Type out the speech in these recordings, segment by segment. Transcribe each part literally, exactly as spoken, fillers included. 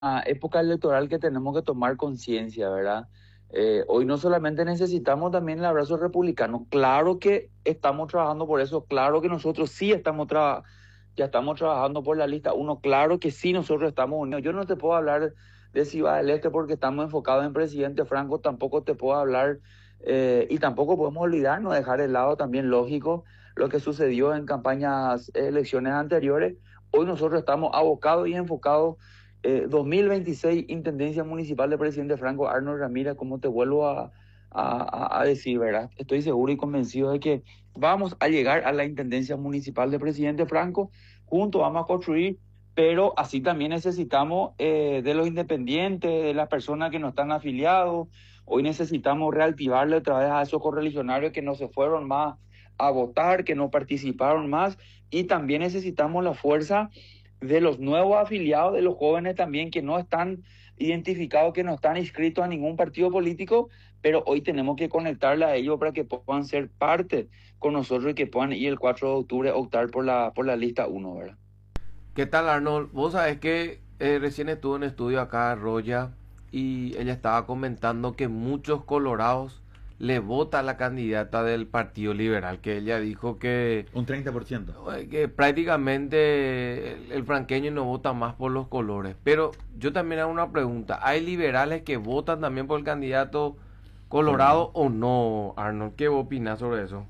época electoral que tenemos que tomar conciencia, ¿verdad? Eh, hoy no solamente necesitamos también el abrazo republicano, claro que estamos trabajando por eso, claro que nosotros sí estamos trabajando, ya estamos trabajando por la lista uno, claro que sí nosotros estamos unidos. Yo no te puedo hablar de Ciudad del Este porque estamos enfocados en presidente Franco, tampoco te puedo hablar eh, y tampoco podemos olvidarnos, dejar de lado también lógico lo que sucedió en campañas, eh, elecciones anteriores. Hoy nosotros estamos abocados y enfocados. Eh, dos mil veintiséis, Intendencia Municipal de Presidente Franco Arnold Ramírez, como te vuelvo a, a, a decir, ¿verdad? Estoy seguro y convencido de que vamos a llegar a la Intendencia Municipal de Presidente Franco, juntos vamos a construir, pero así también necesitamos eh, de los independientes, de las personas que no están afiliados. Hoy necesitamos reactivarle otra vez a esos correligionarios que no se fueron más a votar, que no participaron más, y también necesitamos la fuerza de los nuevos afiliados, de los jóvenes también que no están identificados, que no están inscritos a ningún partido político, pero hoy tenemos que conectarle a ellos para que puedan ser parte con nosotros y que puedan ir el cuatro de octubre optar por la, por la lista uno, ¿verdad? ¿Qué tal, Arnold? Vos sabés que eh, recién estuve en estudio acá, Roya, y ella estaba comentando que muchos colorados le vota a la candidata del Partido Liberal, que ella dijo que, Un treinta por ciento. eh, que prácticamente el, el franqueño no vota más por los colores. Pero yo también hago una pregunta, ¿hay liberales que votan también por el candidato Colorado. colorado o no, Arnold? ¿Qué vos opinás sobre eso?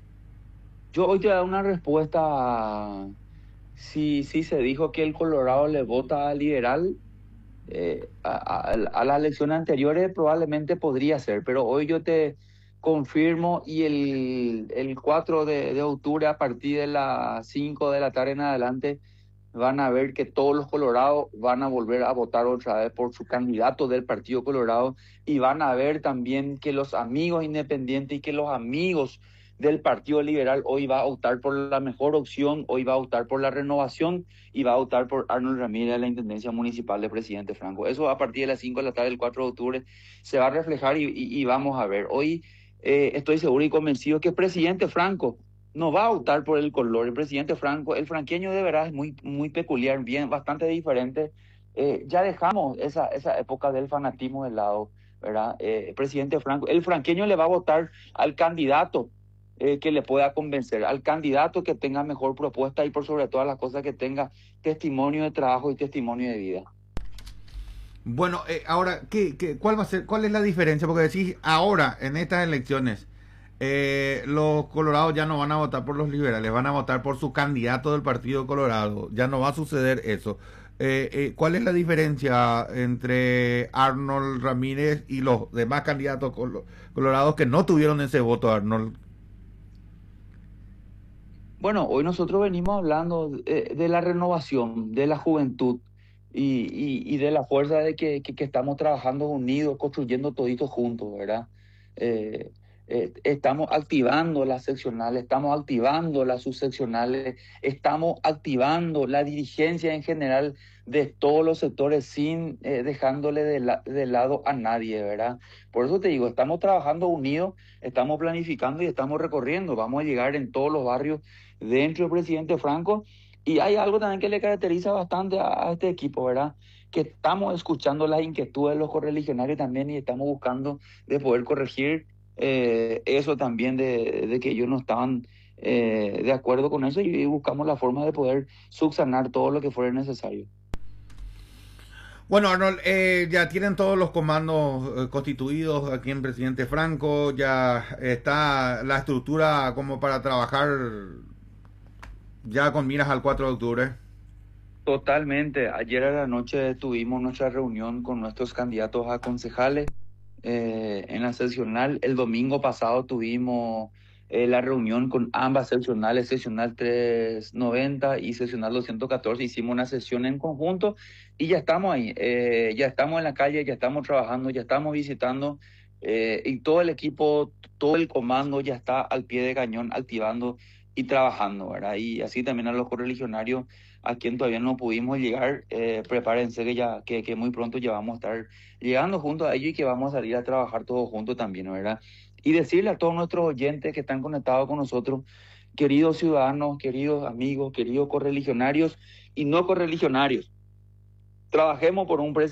Yo hoy te voy a dar una respuesta. Si, si se dijo que el Colorado le vota a liberal, eh, a, a, a las elecciones anteriores probablemente podría ser, pero hoy yo te confirmo y el, el cuatro de, de octubre a partir de las cinco de la tarde en adelante van a ver que todos los colorados van a volver a votar otra vez por su candidato del Partido Colorado, y van a ver también que los amigos independientes y que los amigos del Partido Liberal hoy va a optar por la mejor opción, hoy va a optar por la renovación y va a optar por Arnold Ramírez de la Intendencia Municipal de Presidente Franco. Eso a partir de las cinco de la tarde del cuatro de octubre se va a reflejar y, y, y vamos a ver. Hoy eh, estoy seguro y convencido que Presidente Franco no va a optar por el color. El presidente Franco, el franqueño de verdad es muy, muy peculiar, bien, bastante diferente. Eh, ya dejamos esa, esa época del fanatismo de lado, ¿verdad? Eh, el presidente Franco, el franqueño le va a votar al candidato eh, que le pueda convencer, al candidato que tenga mejor propuesta y por sobre todas las cosas que tenga testimonio de trabajo y testimonio de vida. Bueno, eh, ahora, ¿qué, qué, cuál va a ser, cuál es la diferencia? Porque decís, ahora, en estas elecciones, eh, los colorados ya no van a votar por los liberales, van a votar por su candidato del Partido Colorado. Ya no va a suceder eso. Eh, eh, ¿Cuál es la diferencia entre Arnold Ramírez y los demás candidatos colo- colorados que no tuvieron ese voto, Arnold? Bueno, hoy nosotros venimos hablando de, de la renovación, de la juventud y, y- y de la fuerza de que, que- que estamos trabajando unidos, construyendo toditos juntos, ¿verdad? Eh, eh, estamos activando las seccionales, estamos activando las subseccionales, estamos activando la dirigencia en general de todos los sectores sin eh, dejándole de, la- de lado a nadie, ¿verdad? Por eso te digo, estamos trabajando unidos, estamos planificando y estamos recorriendo. Vamos a llegar en todos los barrios dentro del presidente Franco. Y hay algo también que le caracteriza bastante a, a este equipo, ¿verdad? Que estamos escuchando las inquietudes de los correligionarios también y estamos buscando de poder corregir eh, eso también de, de que ellos no estaban eh, de acuerdo con eso, y, y buscamos la forma de poder subsanar todo lo que fuera necesario. Bueno, Arnold, eh, ya tienen todos los comandos eh, constituidos aquí en Presidente Franco, ya está la estructura como para trabajar ya con miras al cuatro de octubre. Totalmente. Ayer a la noche tuvimos nuestra reunión con nuestros candidatos a concejales eh, en la seccional. El domingo pasado tuvimos eh, la reunión con ambas seccionales, seccional trescientos noventa y seccional doscientos catorce. Hicimos una sesión en conjunto y ya estamos ahí. Eh, ya estamos en la calle, ya estamos trabajando, ya estamos visitando eh, y todo el equipo, todo el comando ya está al pie de cañón activando y trabajando, ¿verdad? Y así también a los correligionarios a quien todavía no pudimos llegar, eh, prepárense que ya que, que muy pronto ya vamos a estar llegando juntos a ellos y que vamos a salir a trabajar todos juntos también, ¿verdad? Y decirle a todos nuestros oyentes que están conectados con nosotros, queridos ciudadanos, queridos amigos, queridos correligionarios y no correligionarios, trabajemos por un